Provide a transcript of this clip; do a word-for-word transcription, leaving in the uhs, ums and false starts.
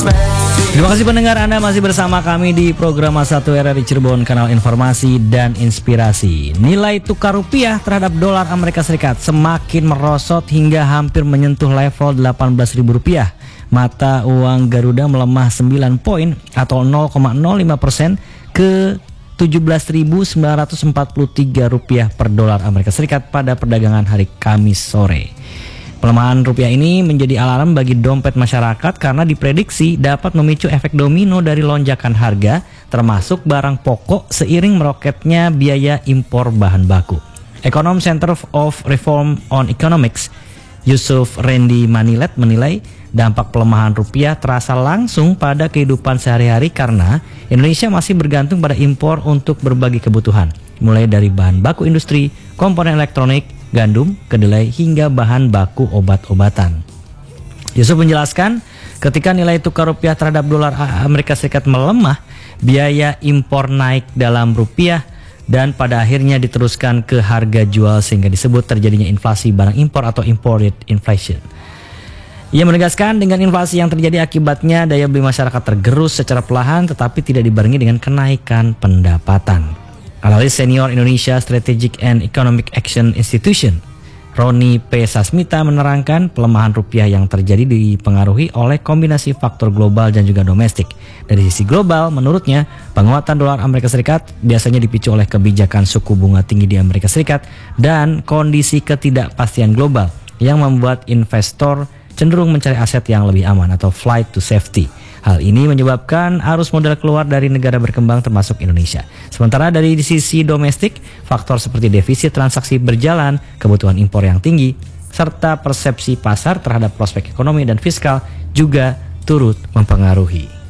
Terima kasih pendengar, Anda masih bersama kami di program satu R R I Cirebon, kanal informasi dan inspirasi. Nilai tukar rupiah terhadap dolar Amerika Serikat semakin merosot hingga hampir menyentuh level delapan belas ribu rupiah. Mata uang Garuda melemah sembilan poin atau nol koma nol lima persen ke tujuh belas ribu sembilan ratus empat puluh tiga rupiah per dolar Amerika Serikat pada perdagangan hari Kamis sore. Pelemahan rupiah ini menjadi alarm bagi dompet masyarakat karena diprediksi dapat memicu efek domino dari lonjakan harga termasuk barang pokok seiring meroketnya biaya impor bahan baku. Ekonom Center of Reform on Economics Yusuf Randy Manilet menilai dampak pelemahan rupiah terasa langsung pada kehidupan sehari-hari karena Indonesia masih bergantung pada impor untuk berbagai kebutuhan, mulai dari bahan baku industri, komponen elektronik, gandum, kedelai, hingga bahan baku obat-obatan. Yusuf menjelaskan, ketika nilai tukar rupiah terhadap dolar Amerika Serikat melemah, biaya impor naik dalam rupiah dan pada akhirnya diteruskan ke harga jual sehingga disebut terjadinya inflasi barang impor atau imported inflation. Ia menegaskan dengan inflasi yang terjadi akibatnya daya beli masyarakat tergerus secara perlahan tetapi tidak dibarengi dengan kenaikan pendapatan. Analis senior Indonesia Strategic and Economic Action Institution, Roni P. Sasmita menerangkan pelemahan rupiah yang terjadi dipengaruhi oleh kombinasi faktor global dan juga domestik. Dari sisi global, menurutnya, penguatan dolar Amerika Serikat biasanya dipicu oleh kebijakan suku bunga tinggi di Amerika Serikat dan kondisi ketidakpastian global yang membuat investor cenderung mencari aset yang lebih aman atau flight to safety. Hal ini menyebabkan arus modal keluar dari negara berkembang termasuk Indonesia. Sementara dari sisi domestik, faktor seperti defisit transaksi berjalan, kebutuhan impor yang tinggi, serta persepsi pasar terhadap prospek ekonomi dan fiskal juga turut mempengaruhi.